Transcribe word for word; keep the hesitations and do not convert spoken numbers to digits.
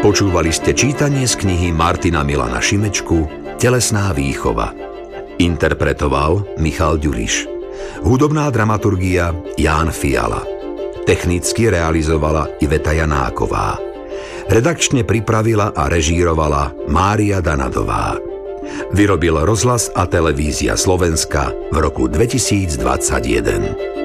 Počúvali ste čítanie z knihy Martina Milana Šimečku Telesná výchova. Interpretoval Michal Ďuriš. Hudobná dramaturgia Ján Fiala. Technicky realizovala Iveta Janáková. Redakčne pripravila a režírovala Mária Danadová. Vyrobil Rozhlas a televízia Slovenska v roku dvetisícdvadsaťjeden.